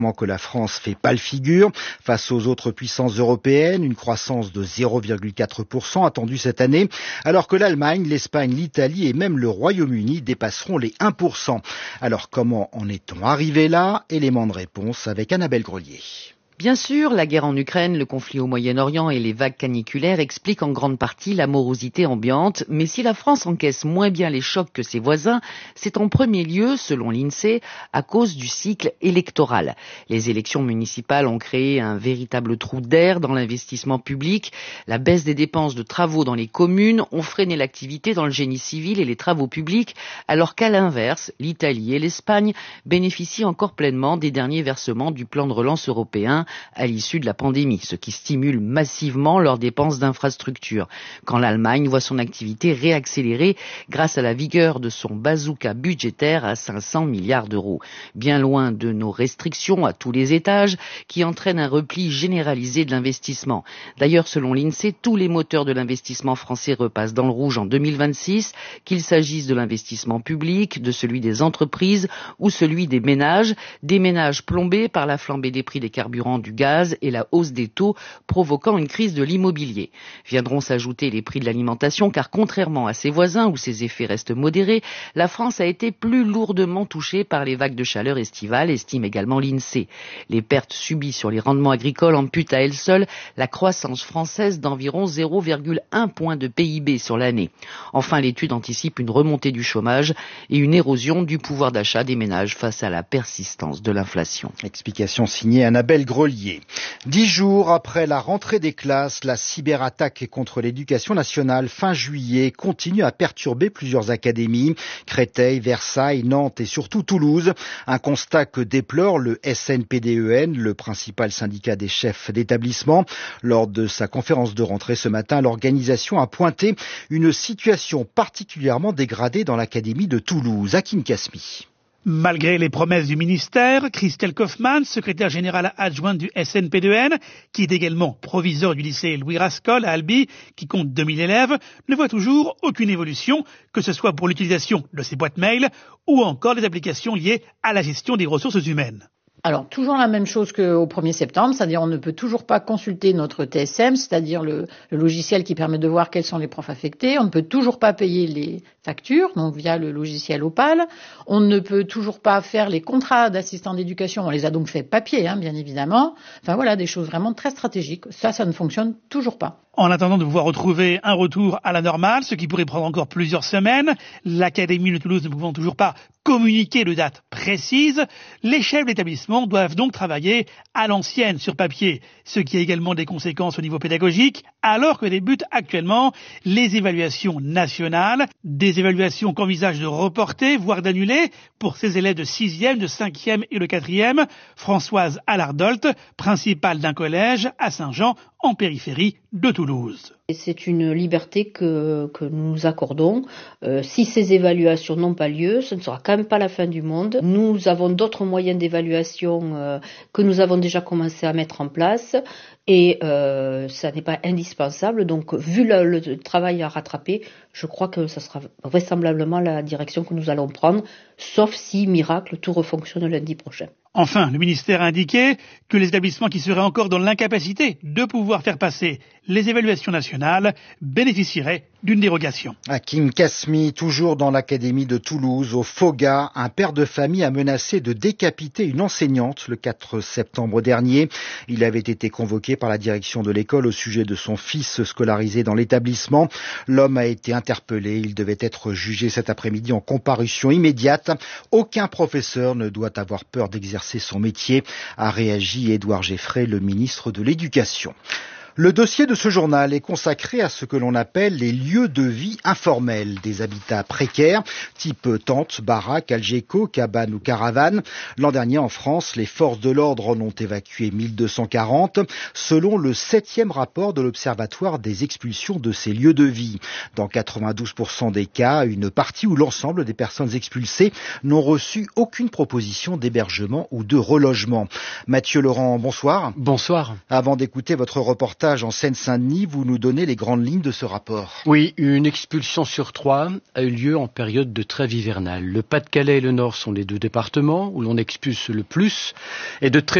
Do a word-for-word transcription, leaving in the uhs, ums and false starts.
que la France fait pâle figure face aux autres puissances européennes, une croissance de zéro virgule quatre pour cent attendue cette année, alors que l'Allemagne, l'Espagne, l'Italie et même le Royaume-Uni dépasseront les un pour cent. Alors comment en est-on arrivé là? Élément de réponse avec Annabelle Grelier. Bien sûr, la guerre en Ukraine, le conflit au Moyen-Orient et les vagues caniculaires expliquent en grande partie la morosité ambiante, mais si la France encaisse moins bien les chocs que ses voisins, c'est en premier lieu, selon l'INSEE, à cause du cycle électoral. Les élections municipales ont créé un véritable trou d'air dans l'investissement public. La baisse des dépenses de travaux dans les communes ont freiné l'activité dans le génie civil et les travaux publics, alors qu'à l'inverse, l'Italie et l'Espagne bénéficient encore pleinement des derniers versements du plan de relance européen à l'issue de la pandémie, ce qui stimule massivement leurs dépenses d'infrastructures. Quand l'Allemagne voit son activité réaccélérer grâce à la vigueur de son bazooka budgétaire à cinq cents milliards d'euros. Bien loin de nos restrictions à tous les étages qui entraînent un repli généralisé de l'investissement. D'ailleurs, selon l'INSEE, tous les moteurs de l'investissement français repassent dans le rouge en deux mille vingt-six, qu'il s'agisse de l'investissement public, de celui des entreprises ou celui des ménages, des ménages plombés par la flambée des prix des carburants, du gaz et la hausse des taux provoquant une crise de l'immobilier. Viendront s'ajouter les prix de l'alimentation car contrairement à ses voisins où ses effets restent modérés, la France a été plus lourdement touchée par les vagues de chaleur estivales, estime également l'INSEE. Les pertes subies sur les rendements agricoles amputent à elles seules la croissance française d'environ zéro virgule un point de P I B sur l'année. Enfin, l'étude anticipe une remontée du chômage et une érosion du pouvoir d'achat des ménages face à la persistance de l'inflation. Explication signée Annabelle Grelier. Dix jours après la rentrée des classes, la cyberattaque contre l'éducation nationale fin juillet continue à perturber plusieurs académies, Créteil, Versailles, Nantes et surtout Toulouse. Un constat que déplore le S N P D E N, le principal syndicat des chefs d'établissement. Lors de sa conférence de rentrée ce matin, l'organisation a pointé une situation particulièrement dégradée dans l'académie de Toulouse. Hakim Kasmi. Malgré les promesses du ministère, Christelle Kaufmann, secrétaire générale adjointe du S N P D E N, qui est également proviseur du lycée Louis Rascol à Albi, qui compte deux mille élèves, ne voit toujours aucune évolution, que ce soit pour l'utilisation de ses boîtes mail ou encore les applications liées à la gestion des ressources humaines. Alors, toujours la même chose qu'au premier septembre, c'est-à-dire on ne peut toujours pas consulter notre T S M, c'est-à-dire le, le logiciel qui permet de voir quels sont les profs affectés. On ne peut toujours pas payer les factures, donc via le logiciel Opal. On ne peut toujours pas faire les contrats d'assistants d'éducation. On les a donc fait papier, hein, bien évidemment. Enfin voilà, des choses vraiment très stratégiques. Ça, ça ne fonctionne toujours pas. En attendant de pouvoir retrouver un retour à la normale, ce qui pourrait prendre encore plusieurs semaines, l'Académie de Toulouse ne pouvant toujours pas communiquer de date précise, les chefs d'établissement doivent donc travailler à l'ancienne sur papier, ce qui a également des conséquences au niveau pédagogique, alors que débutent actuellement les évaluations nationales, des évaluations qu'envisage de reporter, voire d'annuler, pour ces élèves de sixième, de cinquième et de quatrième. Françoise Allardolt, principale d'un collège à Saint-Jean, en périphérie de Toulouse. C'est une liberté que, que nous nous accordons. Euh, si ces évaluations n'ont pas lieu, ce ne sera quand même pas la fin du monde. Nous avons d'autres moyens d'évaluation euh, que nous avons déjà commencé à mettre en place et euh, ça n'est pas indispensable. Donc, vu le, le travail à rattraper, je crois que ça sera vraisemblablement la direction que nous allons prendre, sauf si, miracle, tout refonctionne lundi prochain. Enfin, le ministère a indiqué que les établissements qui seraient encore dans l'incapacité de pouvoir faire passer les évaluations nationales bénéficieraient d'une dérogation. Hakim Kasmi, toujours dans l'académie de Toulouse, au Foga, un père de famille a menacé de décapiter une enseignante le quatre septembre dernier. Il avait été convoqué par la direction de l'école au sujet de son fils scolarisé dans l'établissement. L'homme a été interpellé. Il devait être jugé cet après-midi en comparution immédiate. Aucun professeur ne doit avoir peur d'exercer son métier, a réagi Édouard Geffray, le ministre de l'Éducation. Le dossier de ce journal est consacré à ce que l'on appelle les lieux de vie informels, des habitats précaires, type tentes, baraques, algéco, cabanes ou caravanes. L'an dernier, en France, les forces de l'ordre en ont évacué mille deux cent quarante, selon le septième rapport de l'Observatoire des expulsions de ces lieux de vie. Dans quatre-vingt-douze pour cent des cas, une partie ou l'ensemble des personnes expulsées n'ont reçu aucune proposition d'hébergement ou de relogement. Mathieu Laurent, bonsoir. Bonsoir. Avant d'écouter votre reportage, reportage en Seine-Saint-Denis. Vous nous donnez les grandes lignes de ce rapport. Oui, une expulsion sur trois a eu lieu en période de trêve hivernale. Le Pas-de-Calais et le Nord sont les deux départements où l'on expulse le plus et de très